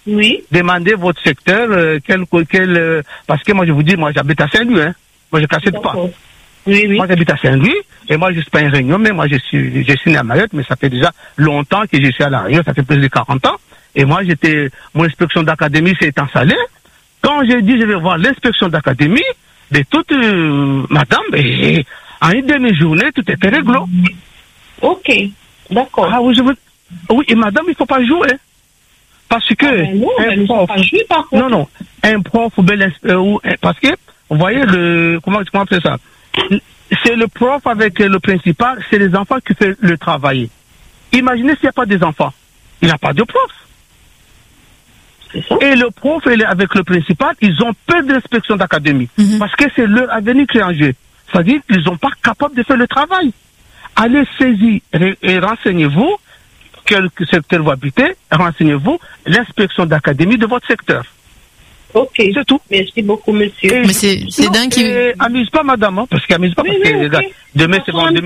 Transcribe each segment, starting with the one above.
Oui. Demandez votre secteur, parce que moi je vous dis, moi j'habite à Saint-Louis, hein. Moi je ne cassette pas. Oui. Moi j'habite à Saint-Louis, et moi je suis pas une Réunion, mais moi je suis né à Mayotte, mais ça fait déjà longtemps que je suis à la Réunion, ça fait plus de 40 ans. Et moi mon inspection d'académie s'est installée. Quand j'ai dit je vais voir l'inspection d'académie, de toute madame, et en une demi-journée, tout était réglé. Ok, d'accord. Ah oui, oui, et madame, il ne faut pas jouer. Parce que non, un prof, pas jouer, par contre. non, un prof parce que vous voyez comment on fait ça. C'est le prof avec le principal, c'est les enfants qui font le travail. Imaginez s'il n'y a pas des enfants, il n'y a pas de prof. C'est ça. Et le prof avec le principal, ils ont peur de l'inspection d'académie. Parce que c'est leur avenir qui est en jeu. C'est-à-dire qu'ils ne sont pas capables de faire le travail. Allez saisir et renseignez-vous quel secteur vous habitez, renseignez-vous l'inspection d'académie de votre secteur. Ok. C'est tout. Merci beaucoup, monsieur. Mais c'est dingue qui... Amuse pas, madame, hein, parce qu'amuse pas, parce que okay. demain c'est vendredi.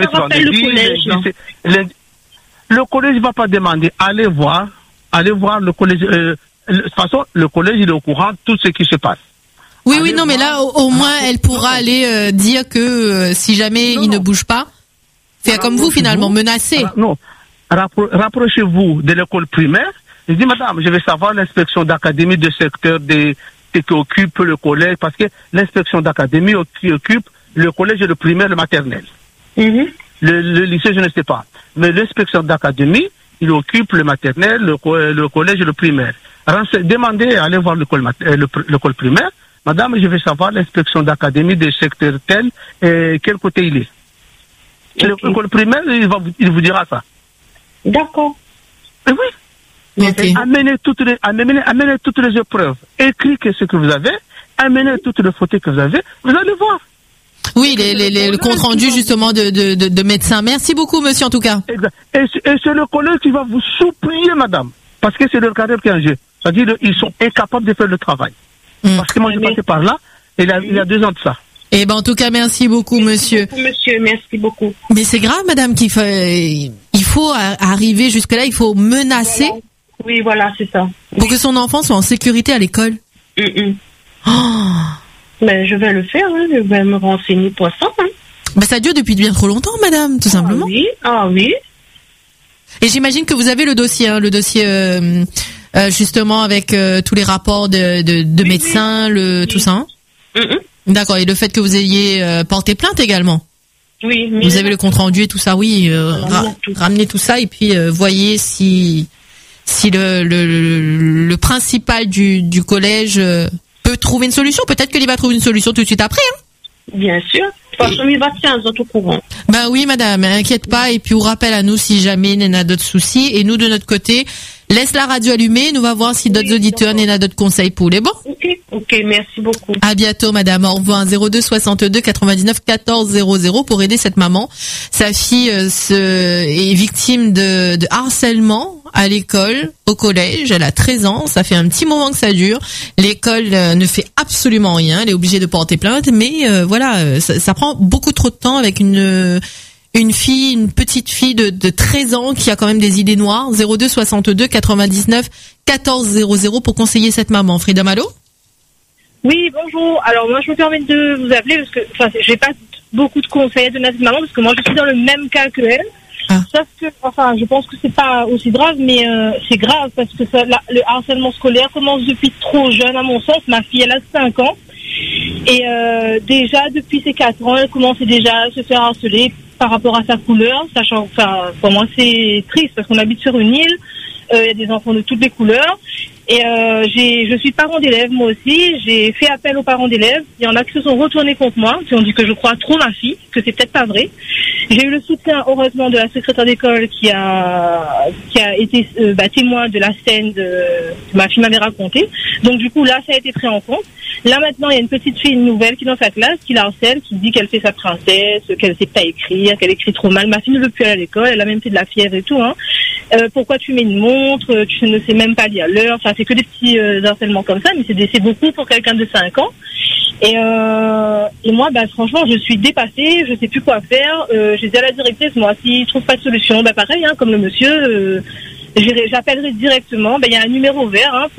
Le collège ne va pas demander. Allez voir le collège. De toute façon, le collège il est au courant de tout ce qui se passe. Oui, non, mais là, au moins, elle pourra aller dire que si jamais il ne bouge pas, faire comme vous, finalement, menacer. Non, rapprochez-vous de l'école primaire. Je dis, madame, je vais savoir l'inspection d'académie de secteur qui occupe le collège, parce que l'inspection d'académie qui occupe le collège et le primaire, le maternel. Le lycée, je ne sais pas. Mais l'inspection d'académie, il occupe le maternel, le collège et le primaire. Demandez, allez voir l'école primaire. Madame, je vais savoir l'inspection d'académie des secteurs tel et quel côté il est. Okay. L'école primaire, il vous dira ça. D'accord. Et oui. Okay. Amenez toutes les épreuves. Écrivez ce que vous avez. Amenez toutes les photos que vous avez. Vous allez voir. Oui, le compte rendu justement de médecins. Merci beaucoup, monsieur, en tout cas. Exact. Et c'est le collège qui va vous supplier, madame. Parce que c'est leur carrière qui est en jeu. C'est-à-dire qu'ils sont incapables de faire le travail. Parce que moi, je passais par là, et il y a 2 ans de ça. Eh ben, en tout cas, merci beaucoup, monsieur. Merci beaucoup. Mais c'est grave, madame, il faut arriver jusque-là, il faut menacer. Voilà. Oui, voilà, c'est ça. Pour que son enfant soit en sécurité à l'école. Oh. Ben, je vais le faire, hein. Je vais me renseigner pour ça. Hein. Ben, ça dure depuis bien trop longtemps, madame, tout simplement. Ah oui. Et j'imagine que vous avez le dossier, justement avec tous les rapports de médecins, tout ça. Hein. D'accord. Et le fait que vous ayez porté plainte également. Oui. Vous avez le compte rendu et tout ça, oui. Ramenez tout ça et puis voyez si le principal du collège peut trouver une solution. Peut-être qu'il va trouver une solution tout de suite après. Hein. Bien sûr. De toute façon, il va tiens au courant. Ben oui, madame, inquiète pas. Et puis, on rappelle à nous si jamais il y en a d'autres soucis. Et nous, de notre côté, laisse la radio allumée. Nous va voir si d'autres auditeurs n'en ont d'autres conseils pour les bons. Ok, merci beaucoup. À bientôt, madame. Au revoir. 02 62 99 14 00 pour aider cette maman. Sa fille est victime de harcèlement à l'école, au collège. Elle a 13 ans. Ça fait un petit moment que ça dure. L'école ne fait absolument rien. Elle est obligée de porter plainte. Mais voilà, ça prend beaucoup trop de temps avec une petite fille de 13 ans qui a quand même des idées noires. 02 62 99 14 00 pour conseiller cette maman. Frida Malo? Oui, bonjour. Alors moi, je me permets de vous appeler parce que, j'ai pas beaucoup de conseils à donner à cette maman parce que moi, je suis dans le même cas que elle. Sauf que, je pense que c'est pas aussi grave, mais c'est grave parce que le harcèlement scolaire commence depuis trop jeune, à mon sens. Ma fille, elle a 5 ans. Et déjà, depuis ses 4 ans, elle commençait déjà à se faire harceler par rapport à sa couleur, sachant, pour moi, c'est triste parce qu'on habite sur une île. Il y a des enfants de toutes les couleurs. Et je suis parent d'élèves, moi aussi. J'ai fait appel aux parents d'élèves. Il y en a qui se sont retournés contre moi, qui ont dit que je crois trop ma fille, que c'est peut-être pas vrai. J'ai eu le soutien, heureusement, de la secrétaire d'école qui a été témoin de la scène que ma fille m'avait racontée. Donc du coup, là, ça a été pris en compte. Là, maintenant, il y a une petite fille nouvelle qui est dans sa classe, qui la harcèle, qui dit qu'elle fait sa princesse, qu'elle sait pas écrire, qu'elle écrit trop mal. Ma fille ne veut plus aller à l'école, elle a même fait de la fièvre et tout, hein. Pourquoi tu mets une montre, tu ne sais même pas lire l'heure, c'est que des petits harcèlements comme ça, mais c'est beaucoup pour quelqu'un de 5 ans. Et moi, franchement, je suis dépassée, je sais plus quoi faire. J'ai dit à la directrice, moi, s'il trouve pas de solution, pareil, hein, comme le monsieur, j'appellerai directement. Il y a un numéro vert, hein,